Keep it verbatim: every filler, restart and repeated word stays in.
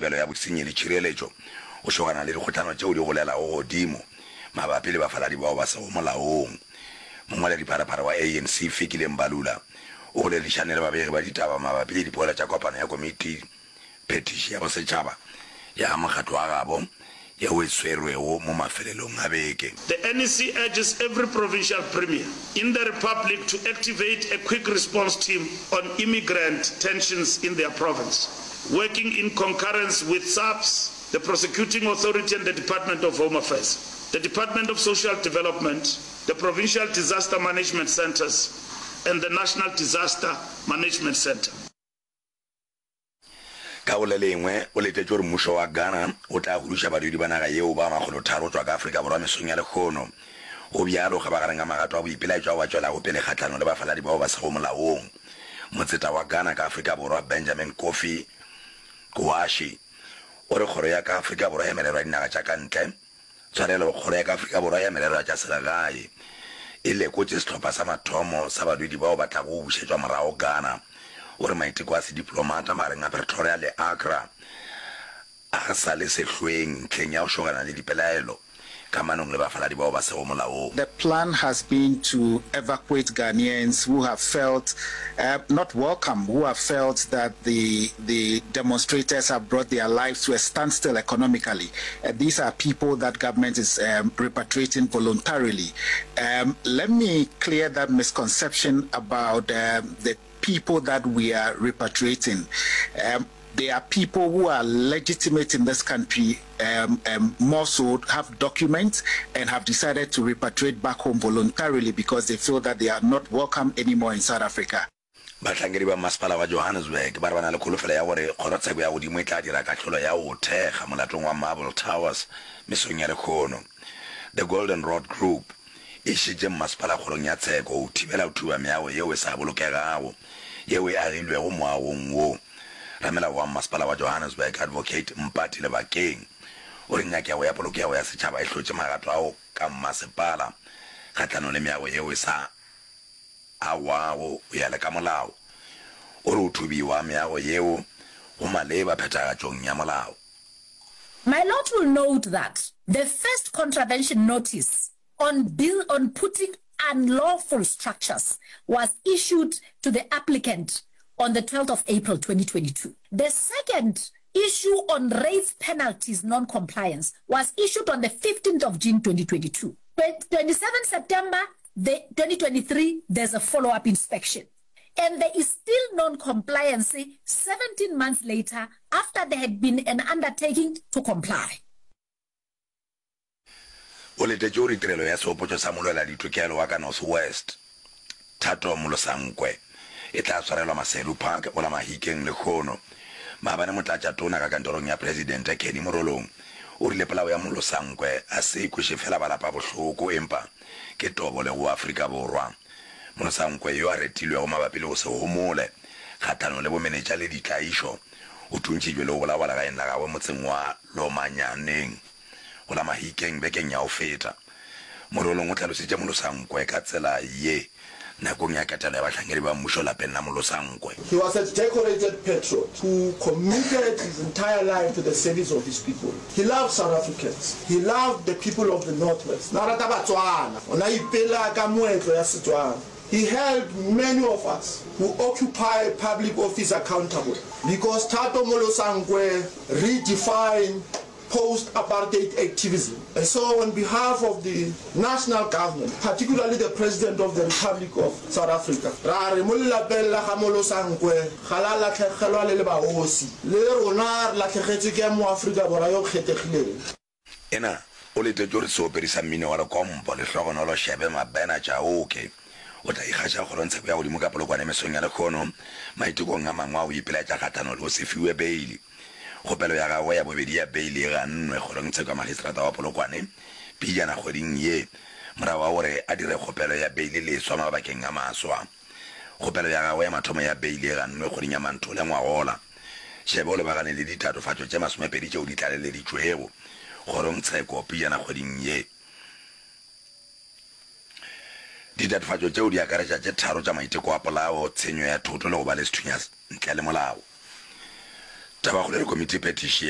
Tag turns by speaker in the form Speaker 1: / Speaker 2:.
Speaker 1: thibelo ya bosenyi le tshireletso o shogana le dikgotlano tšeo di golela go godimo mabapi le bafaladi bao ba sego molaong mongwe le dipharapara wa A N C Fikile Mbalula o goledišane le babegi ba ditaba mabapi le dipoelo tša kopano ya komiti petiši ya bosetšhaba ya mokgatlo wa gabo yeo e swerwego mo mafelelong a beke.
Speaker 2: The N E C urges every provincial premier in the republic to activate a quick response team on immigrant tensions in their province, working in concurrence with SAPS, the prosecuting authority and the Department of Home Affairs, the Department of Social Development, the Provincial Disaster Management Centers, and the National Disaster Management Center.
Speaker 1: ka o le lengwe o lete tšore mmušo wa Ghana o tla huruša badudi ba naga yeo ba makgolo tharo tswa ka Afrika Borwa mesong ya lekgono go bjalo ga ba gareng ga magato a boipelaetšwa wa tšwela go pele kgatlano le bafaladi bao ba sego molaong motseta wa Ghana ka Afrika Borwa Benjamin Kofi Kouashi o re kgoro ya ka Afrika Borwa ya merero ya dinaga tša ka ntle tshwarelo kgoro ya ka Afrika Borwa ya merero tša selegae e lekotše sehlopha sa mathomo sa badudi bao ba tla go bušetšwa morago Ghana ore maiteko a sediplomata magareng a Pretoria le Accra a sa le sehlweng ntlheng ya go shogana le dipelaelo kamanong le bafaladi bao ba sego molaong.
Speaker 3: The plan has been to evacuate Ghanaians who have felt uh, not welcome, who have felt that the the demonstrators have brought their lives to a standstill economically. Uh, these are people that government is um, repatriating voluntarily. Um, let me clear that misconception about um, the people that we are repatriating. Um, they are people who are legitimate in this country, um, um, more so have documents and have decided to repatriate back home voluntarily because they feel that they are not welcome anymore in South Africa.
Speaker 1: Batlangedi ba masepala wa Johannesburg ba re bana le kholofelo ya gore kgorotsheko ya godimo e tla dira katlholo ya go thega molatong wa Marble Towers mesong ya lekgono. The Golden Road Group e šitše masepala kgolong ya tsheko go thibela go thuba meago yeo e sa bolokegago yeo e agilwego moagong wo. Ramela wa masepala wa Johannesburg Advocate Mpati Lebakeng o re nyakego ya polokego ya setšhaba e hlotše magato ao ka masepala kgatlano le meago yeo e sa awago o ya le ka molao o re o thubiwa meago yeo go maleba phethagatšong ya molao.
Speaker 4: My lord will note that the first contravention notice on bill on putting unlawful structures was issued to the applicant on the twelfth of April twenty twenty-two. The second issue on rates penalties non-compliance was issued on the fifteenth of June twenty twenty-two. twenty-seventh September the twenty twenty-three, there's a follow-up inspection. And there is still non-compliance seventeen months later after there had been an undertaking to comply.
Speaker 1: O le tejori tirelo ya seopotso sa molwela ditokelo wa ka North West Thato Molosankwe e tla tshwarelwa Maseru Park o la Mahikeng Lekgono maabane motlatša tona ka kantorong ya presidente Kenny Morolong o rile polao ya Molosankwe a se ikweše fela balapa bohloko empa ke tobo le go Afrika Borwa. Molosankwe yo a retilwego mabapi le go se homole kgatlano le bomenetša le ditlaišo o thuntšitšwe le go bolawala gaeng la gagwe motseng wa Lomanyaneng go la Mahikeng bekeng ya go feta. Morolong o tlhalositše Molosankwe ka tsela ye nakong ya ketelo ya batlhankedi ba mmušo lapeng la Molosankwe.
Speaker 5: He was a decorated patriot who committed his entire life to the service of his people. He loved South Africans. He loved the people of the Northwest. Narata Batswana, ona ipela ka moetlo ya Setswana. He held many of us who occupy public office accountable because Thato Molosankwe redefined post-apartheid activism. And so on behalf of the national government, particularly the President of the Republic of South Africa,
Speaker 1: ena o le tejore se operisa mmino wa lekompo le hlogonolo shebe mabena tša oke o tla ikgaša kgorontsheko ya godimo ka polokwane mesong ya lekgono maitekong a mangwe a o ipelaetša kgatlano le go se fiwe beili kgopelo ya gagwe ya bobedi ya beili e gannwe kgorongtsheko ya magistrata wa polokwane pejana kgweding ye morago wa gore a dire kgopelo ya beili le swa mabakeng a maswa. Kgopelo ya gagwe ya mathomo ya beili e gannwe kgweding ya Manthole ngwagola shebe o lebagane le ditatofatšo tše masomepedi tšeo di tlaleleditšwego kgorongtsheko pejana kgweding ye. Ditatofatšo tšeo di akaretša tše tharo tša maiteko a polao tshenyo ya thoto le go ba le sethunya ntle le molao. Taba go le komiti petiši